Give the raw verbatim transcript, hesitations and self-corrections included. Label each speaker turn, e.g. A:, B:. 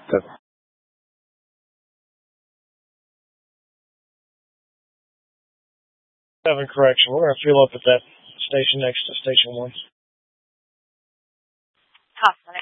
A: The, Seven correction. We're going to fuel up at that station next to station one.
B: Cost